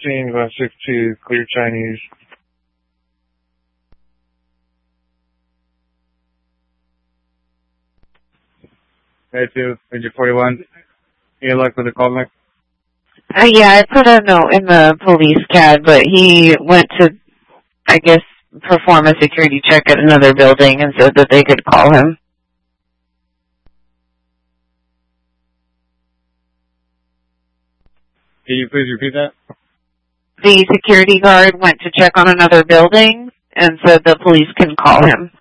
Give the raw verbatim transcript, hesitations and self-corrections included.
sixteen, Glass six two, clear Chinese. Hey, two, Major forty-one. Any luck with the call, Mike? Uh, yeah, I put a note in the police C A D, but he went to, I guess, perform a security check at another building and said that they could call him. Can you please repeat that? The security guard went to check on another building and said the police can call him.